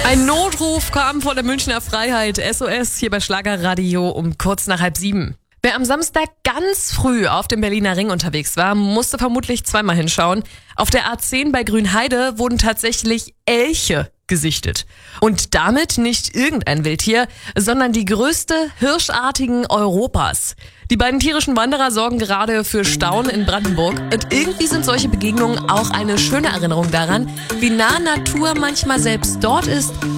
Ein Notruf kam von der Münchner Freiheit. SOS hier bei Schlagerradio um kurz nach 6:30. Wer am Samstag ganz früh auf dem Berliner Ring unterwegs war, musste vermutlich zweimal hinschauen. Auf der A10 bei Grünheide wurden tatsächlich Elche gesichtet. Und damit nicht irgendein Wildtier, sondern die größte Hirschartigen Europas. Die beiden tierischen Wanderer sorgen gerade für Staunen in Brandenburg. Und irgendwie sind solche Begegnungen auch eine schöne Erinnerung daran, wie nah Natur manchmal selbst dort ist,